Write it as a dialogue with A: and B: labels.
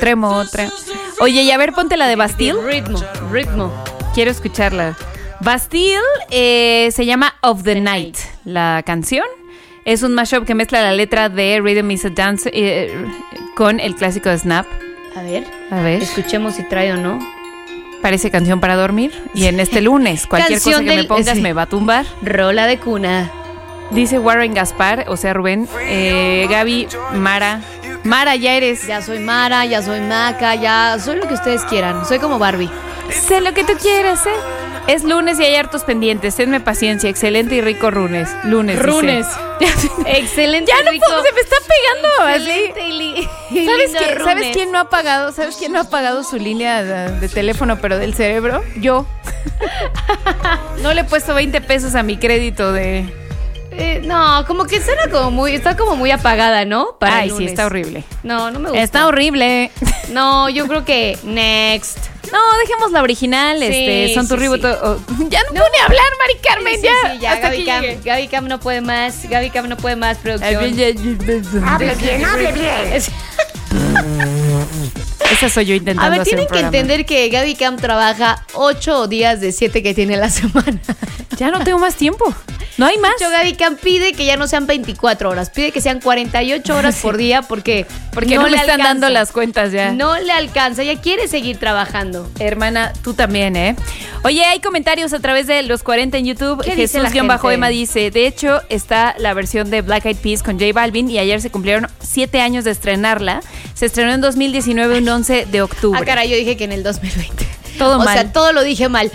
A: otra. Oye, y a ver, ponte la de Bastille.
B: Ritmo.
A: Quiero escucharla. Bastille se llama Of the Night, la canción. Es un mashup que mezcla la letra de Rhythm is a Dance con el clásico de Snap.
B: A ver,
A: escuchemos
B: si trae o no.
A: Parece canción para dormir. Y en este lunes, cualquier cosa que me pongas me va a tumbar.
B: Rola de cuna.
A: Dice Warren Gaspar, o sea, Rubén, Gaby, Mara, ya eres.
B: Ya soy Mara, ya soy Maca, ya soy lo que ustedes quieran. Soy como Barbie.
A: Sé lo que tú quieras, Es lunes y hay hartos pendientes. Tenme paciencia. Excelente y rico lunes. Lunes.
B: Excelente.
A: Ya no
B: rico.
A: Puedo, se me está pegando
B: así.
A: ¿Sabes quién no ha pagado? ¿Sabes quién no ha pagado su línea de teléfono, pero del cerebro? Yo. No le he puesto 20 pesos a mi crédito de...
B: no, como que está como muy apagada, ¿no?
A: Ay, sí, está horrible.
B: No me gusta.
A: Está horrible.
B: No, yo creo que next.
A: No, dejemos la original, son tu ribo. Ya no pude hablar, Mari Carmen,
B: ya. Gaby Cam no puede más. Producción.
C: Hable bien.
A: Esa soy yo intentando hacer un programa.
B: Tienen que entender que Gaby Cam trabaja 8 días de 7 que tiene la semana.
A: Ya no tengo más tiempo. No hay más.
B: Gaby Cam pide que ya no sean 24 horas, pide que sean 48 horas por día porque
A: no le están dando las cuentas ya.
B: No le alcanza, ella quiere seguir trabajando.
A: Hermana, tú también, Oye, hay comentarios a través de los 40 en YouTube. Jesús-Emma dice, de hecho, está la versión de Black Eyed Peas con J Balvin y ayer se cumplieron 7 años de estrenarla. Se estrenó en 2019, un 11 de octubre.
B: Caray, yo dije que en el 2020.
A: Todo mal.
B: O sea, todo lo dije mal.